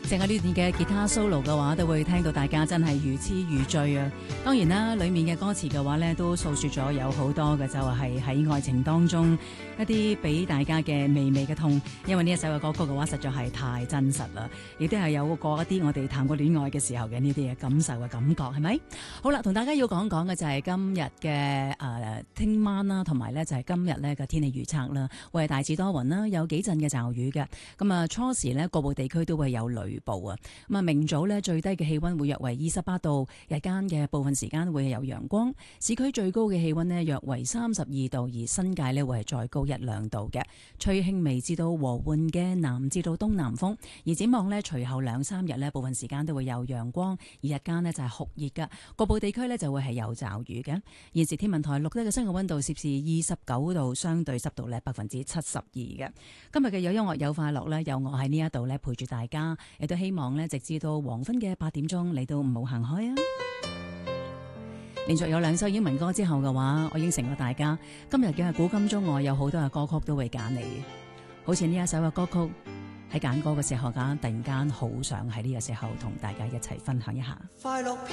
成個呢段嘅吉他 solo 嘅話，都會聽到大家真係如痴如醉啊！當然啦，裡面嘅歌詞嘅話呢，都訴說咗有好多嘅，就係喺愛情當中一啲俾大家嘅微微嘅痛。因為呢一首嘅歌曲嘅話，實在係太真實啦，亦都係有過一啲我哋談過戀愛嘅時候嘅呢啲嘅感受嘅感覺，係咪？好啦，同大家要講講嘅就係今日嘅聽晚啦，同埋呢就係今日呢嘅天氣預測啦，會係大致多雲啦，有幾陣嘅驟雨嘅。咁啊，初時呢，各部地區都會有雷暴啊。咁啊，明早呢，最低嘅氣溫會約為28度，日間嘅部分時間會有陽光。市區最高嘅氣溫呢，約為32度，而新界呢會係再高1-2度嘅。吹輕微至到和緩嘅南至到東南風。而展望呢，隨後2-3日呢，部分時間都會有陽光，而日間呢就係酷熱嘅。各部地區呢就會係有驟雨嘅。現時天文台錄得嘅室外溫度攝氏29度，相對濕度呢72%嘅。今日嘅有音樂有快樂呢，有我喺呢一度呢陪住大家，亦都希望呢直至到黃昏嘅8點鐘，你都唔好行開啊！連續有2首英文歌之後嘅話，我應承過大家，今日嘅古今中外有好多嘅歌曲都會揀你，好似呢一首嘅歌曲喺揀歌嘅時候突然間好想喺呢個時候同大家一齊分享一下。快樂